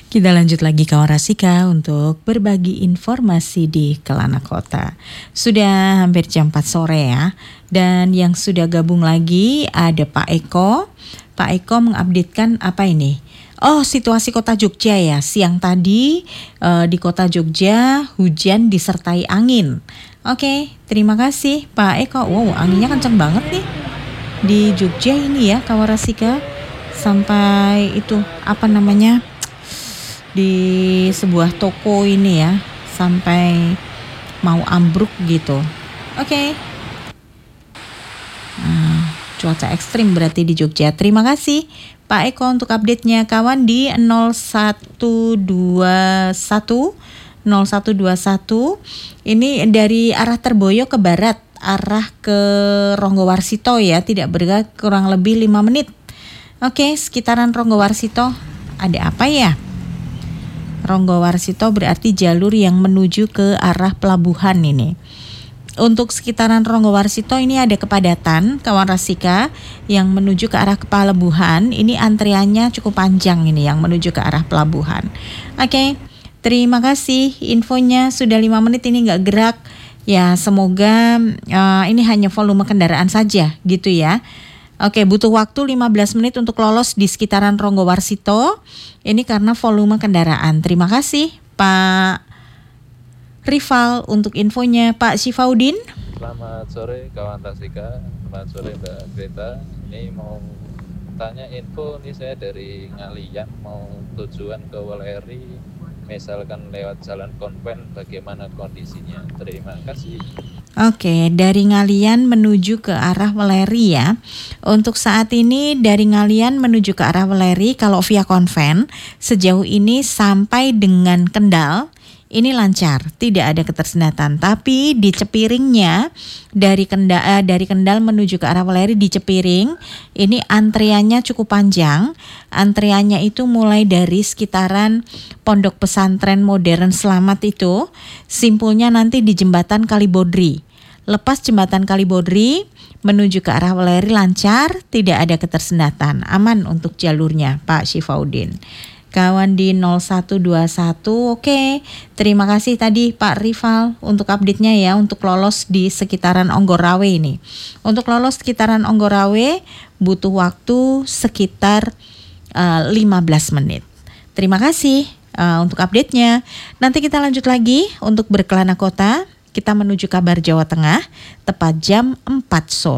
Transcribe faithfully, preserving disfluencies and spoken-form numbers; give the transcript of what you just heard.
Kita lanjut lagi kawan Rasika untuk berbagi informasi di Kelana Kota. Sudah hampir jam empat sore ya. Dan yang sudah gabung lagi ada Pak Eko. Pak Eko mengupdatekan apa ini? Oh, situasi Kota Jogja ya. Siang tadi uh, di Kota Jogja hujan disertai angin. Oke, terima kasih Pak Eko. Wow, anginnya kenceng banget nih di Jogja ini ya kawan Rasika. Sampai itu apa namanya? Di sebuah toko ini ya sampai mau ambruk gitu. Oke. Okay. Nah, cuaca ekstrim berarti di Jogja. Terima kasih Pak Eko untuk update-nya kawan di nol satu dua satu nol satu dua satu. Ini dari arah Terboyo ke barat, arah ke Ronggowarsito ya, tidak bergerak kurang lebih lima menit. Oke, okay, sekitaran Ronggowarsito ada apa ya? Ronggowarsito berarti jalur yang menuju ke arah pelabuhan ini. Untuk sekitaran Ronggowarsito ini ada kepadatan kawan Rasika yang menuju ke arah pelabuhan. Ini antriannya cukup panjang ini yang menuju ke arah pelabuhan. Oke, okay, terima kasih infonya. Sudah lima menit ini nggak gerak. Ya semoga uh, ini hanya volume kendaraan saja gitu ya. Oke, butuh waktu lima belas menit untuk lolos di sekitaran Ronggowarsito. Ini karena volume kendaraan. Terima kasih Pak Rival untuk infonya. Pak Syifaudin. Selamat sore kawan Rasika. Selamat sore Mbak Greta. Ini mau tanya info nih, saya dari Ngalian mau tujuan ke Weleri. Misalkan lewat jalan Konven, bagaimana kondisinya? Terima kasih. Oke, dari Ngalian menuju ke arah Weleri ya. Untuk saat ini dari Ngalian menuju ke arah Weleri kalau via Konven sejauh ini sampai dengan Kendal ini lancar, tidak ada ketersendatan. Tapi di Cepiringnya dari Kendal eh, dari Kendal menuju ke arah Weleri di Cepiring ini antriannya cukup panjang. Antriannya itu mulai dari sekitaran Pondok Pesantren Modern Selamat itu, simpulnya nanti di Jembatan Kalibodri. Lepas Jembatan Kalibodri menuju ke arah Weleri lancar, tidak ada ketersendatan, aman untuk jalurnya Pak Syifaudin. Kawan di nol satu dua satu, oke. Terima kasih tadi Pak Rival untuk update-nya ya, untuk lolos di sekitaran Onggorawe ini. Untuk lolos sekitaran Onggorawe butuh waktu sekitar uh, lima belas menit. Terima kasih uh, untuk update-nya. Nanti kita lanjut lagi untuk berkelana kota. Kita menuju kabar Jawa Tengah tepat jam empat sore.